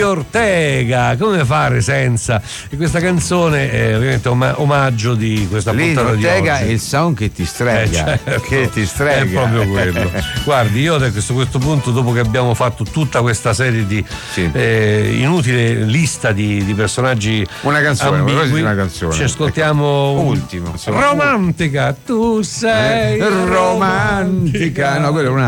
Ortega, come fare senza? E questa canzone è ovviamente omaggio di questa puntata di oggi. Ortega è il sound che ti strega, certo, che ti strega. È proprio quello. Guardi, io a questo punto, dopo che abbiamo fatto tutta questa serie di inutile lista di personaggi una canzone, ambigui, una canzone. Ci ascoltiamo ultimo. Romantica, tu sei romantica. No, quello è